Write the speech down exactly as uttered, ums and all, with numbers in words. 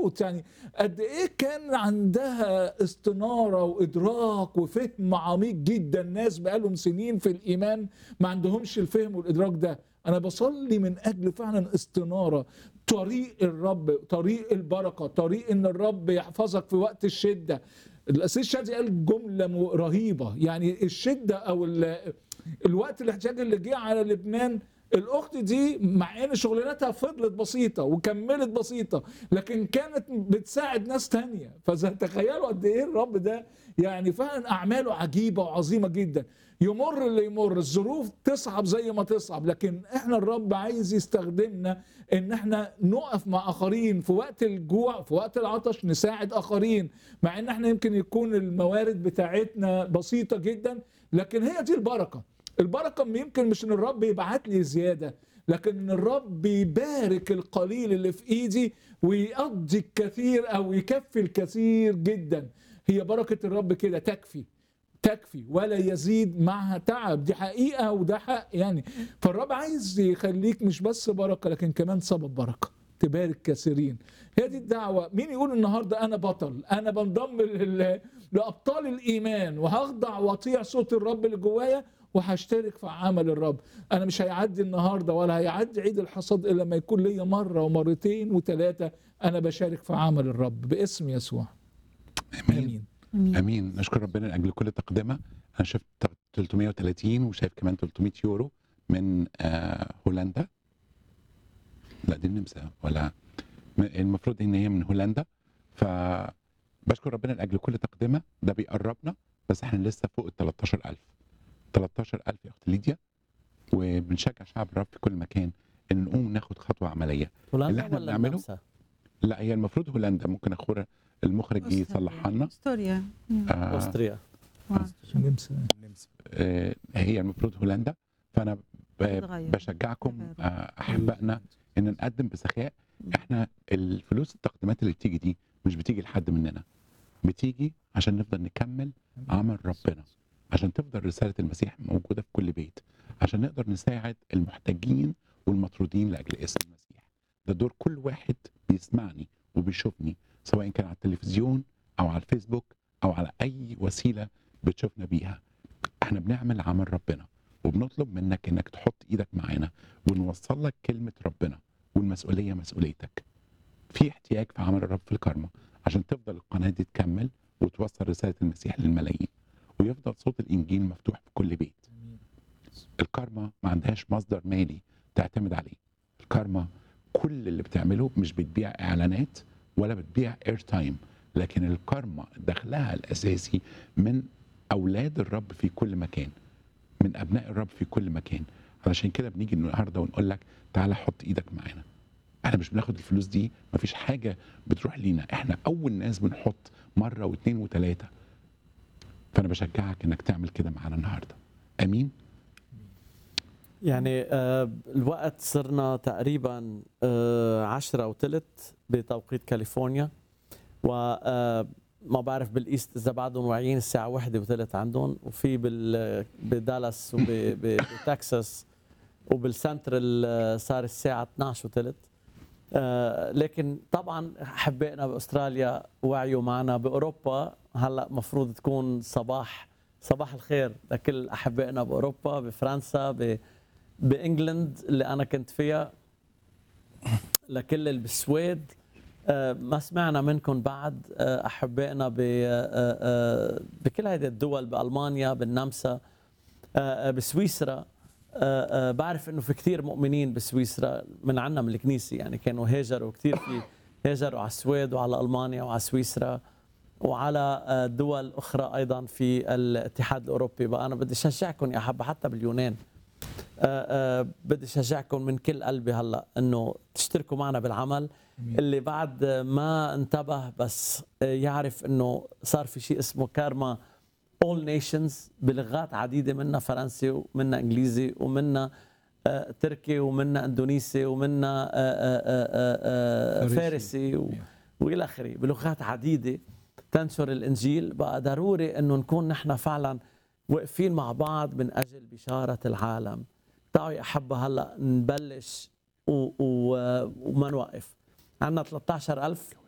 رut يعني قد ايه كان عندها استناره وادراك وفهم عميق جدا. ناس بقالهم سنين في الايمان ما عندهمش الفهم والادراك ده. انا بصلي من اجل فعلا استناره، طريق الرب، طريق البركه، طريق ان الرب يحفظك في وقت الشده. الاسيس شادي قال جمله رهيبه، يعني الشده او الوقت الاحتياج اللي جه على لبنان، الاخت دي مع ان شغلانتها فضلت بسيطه وكملت بسيطه لكن كانت بتساعد ناس تانية. فتخيلوا قد ايه الرب ده، يعني فعلا اعماله عجيبه وعظيمه جدا. يمر اللي يمر، الظروف تصعب زي ما تصعب، لكن احنا الرب عايز يستخدمنا ان احنا نقف مع اخرين في وقت الجوع، في وقت العطش، نساعد اخرين. مع ان احنا يمكن يكون الموارد بتاعتنا بسيطه جدا، لكن هي دي البركه. البركه يمكن مش ان الرب يبعت لي زياده، لكن ان الرب بيبارك القليل اللي في ايدي ويقضي الكثير او يكفي الكثير جدا. هي بركه الرب كده، تكفي تكفي ولا يزيد معها تعب. دي حقيقه وده حق يعني. فالرب عايز يخليك مش بس بركه لكن كمان سبب بركه، تبارك كثيرين. هي دي الدعوه. مين يقول النهارده انا بطل، انا بنضم لابطال الايمان وهخضع واطيع صوت الرب اللي جوايا وهشترك في عمل الرب. انا مش هيعدي النهارده ولا هيعدي عيد الحصاد الا لما يكون ليا مره ومرتين وثلاثه انا بشارك في عمل الرب باسم يسوع. امين امين, أمين. أمين. نشكر ربنا لاجل كل تقدمه. انا شفت ثلاثمائة وثلاثين وشايف كمان ثلاثمائة يورو من آه هولندا. لا دي النمسا، ولا المفروض ان هي من هولندا. فبشكر ربنا لاجل كل تقدمه، ده بيقربنا. بس احنا لسه فوق ال ثلاثة عشر ألف ثلاثة عشر ألف يا اخت ليديا. وبنشجع شعب الرب في كل مكان ان نقوم ناخد خطوه عمليه. اللي احنا بنعمله النمسا؟ لا هي المفروض هولندا. ممكن اخونا المخرج يصلحها لنا. استوريا آه استريا النمسا آه هي المفروض هولندا. فانا بشجعكم آه احبائنا ان نقدم بسخاء. احنا الفلوس التقديمات اللي بتيجي دي مش بتيجي لحد مننا، بتيجي عشان نفضل نكمل عمل ربنا، عشان تفضل رسالة المسيح موجودة في كل بيت، عشان نقدر نساعد المحتاجين والمطرودين لأجل اسم المسيح. ده دور كل واحد بيسمعني وبيشوفني، سواء كان على التلفزيون أو على الفيسبوك أو على أي وسيلة بتشوفنا بيها. احنا بنعمل عمل ربنا وبنطلب منك انك تحط ايدك معانا ونوصل لك كلمة ربنا، والمسؤولية مسؤوليتك. في احتياج في عمل الرب في الكرمة عشان تفضل القناة دي تكمل وتوصل رسالة المسيح للملايين، ويفضل صوت الإنجيل مفتوح في كل بيت. الكارما ما عندهاش مصدر مالي تعتمد عليه. الكارما كل اللي بتعمله مش بتبيع إعلانات ولا بتبيع اير تايم، لكن الكارما دخلها الأساسي من أولاد الرب في كل مكان، من أبناء الرب في كل مكان. علشان كده بنيجي النهارده ونقول لك تعالى حط إيدك معانا. احنا مش بناخد الفلوس دي، مفيش حاجة بتروح لينا، احنا أول ناس بنحط مرة واثنين وثلاثة. فأنا بشجعك إنك تعمل كده معانا النهاردة. أمين. يعني آه الوقت صرنا تقريبا آه عشرة وثلث بتوقيت كاليفورنيا، و ما بعرف بالايست اذا بعدهم واعيين الساعه واحدة وثلث عندهم، وفي بدالاس وبتكساس وبالسنترال صار الساعه اثنعش وثلث. آه لكن طبعا احبائنا باستراليا وعيوا معنا. باوروبا هلا مفروض تكون صباح صباح الخير لكل احبائنا باوروبا، بفرنسا، ب بانجلند اللي انا كنت فيها، لكل اللي بالسويد. آه ما سمعنا منكم بعد آه احبائنا ب آه بكل هذه الدول، بالمانيا، بالنمسا، آه بسويسرا. آه آه بعرف انه في كثير مؤمنين بسويسرا من عنا من الكنيسه، يعني كانوا هاجروا كثير، في هاجروا على السويد وعلى المانيا وعلى سويسرا وعلى آه دول اخرى ايضا في الاتحاد الاوروبي. بقى انا بدي اشجعكم يا احبه حتى باليونان. آه آه بدي اشجعكم من كل قلبي هلا انه تشتركوا معنا بالعمل. اللي بعد ما انتبه بس يعرف انه صار في شيء اسمه كارما All Nations بلغات عديدة، منها فرنسي ومنها انجليزي ومنها آه تركي ومنها اندونيسي ومنها آه آه آه فارسي و... والى اخره، بلغات عديدة تنشر الانجيل. بقى ضروري انه نكون نحن فعلا واقفين مع بعض من اجل بشارة العالم. تعالوا يا احبة هلا نبلش و... و... وما نوقف. عندنا ثلاثة عشر ألف